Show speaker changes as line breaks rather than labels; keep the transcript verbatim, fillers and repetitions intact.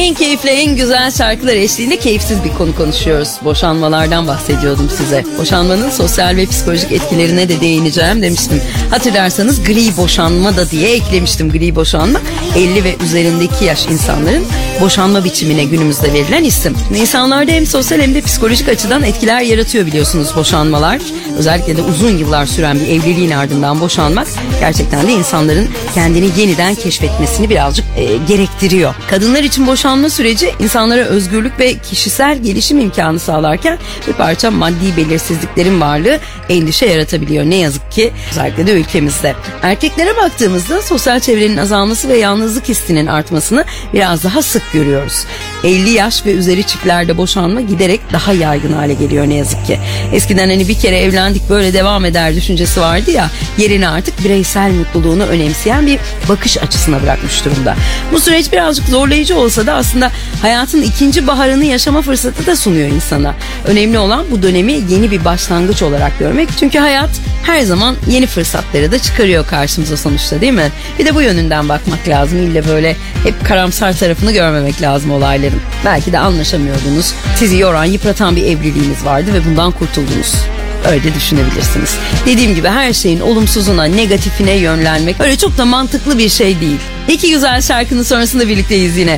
En keyifli, en güzel şarkılar eşliğinde keyifsiz bir konu konuşuyoruz. Boşanmalardan bahsediyordum size. Boşanmanın sosyal ve psikolojik etkilerine de değineceğim demiştim. Hatırlarsanız gri boşanma da diye eklemiştim. Gri boşanma elli ve üzerindeki yaş insanların boşanma biçimine günümüzde verilen isim. İnsanlarda hem sosyal hem de psikolojik açıdan etkiler yaratıyor biliyorsunuz boşanmalar. Özellikle de uzun yıllar süren bir evliliğin ardından boşanmak gerçekten de insanların kendini yeniden keşfetmesini birazcık e, gerektiriyor. Kadınlar için boşanma süreci insanlara özgürlük ve kişisel gelişim imkanı sağlarken bir parça maddi belirsizliklerin varlığı endişe yaratabiliyor ne yazık ki özellikle de ülkemizde. Erkeklere baktığımızda sosyal çevrenin azalması ve yalnızlık hissinin artmasını biraz daha sık görüyoruz. elli yaş ve üzeri çiftlerde boşanma giderek daha yaygın hale geliyor ne yazık ki. Eskiden hani bir kere evlendik böyle devam eder düşüncesi vardı ya, yerini artık bireysel mutluluğunu önemseyen bir bakış açısına bırakmış durumda. Bu süreç birazcık zorlayıcı olsa da aslında hayatın ikinci baharını yaşama fırsatı da sunuyor insana. Önemli olan bu dönemi yeni bir başlangıç olarak görmek. Çünkü hayat her zaman yeni fırsatları da çıkarıyor karşımıza sonuçta, değil mi? Bir de bu yönünden bakmak lazım. İlle böyle hep karamsar tarafını görmemek lazım olayların. Belki de anlaşamıyordunuz. Sizi yoran, yıpratan bir evliliğiniz vardı ve bundan kurtuldunuz. Öyle düşünebilirsiniz. Dediğim gibi her şeyin olumsuzuna, negatifine yönlenmek öyle çok da mantıklı bir şey değil. İki güzel şarkının sonrasında birlikteyiz yine.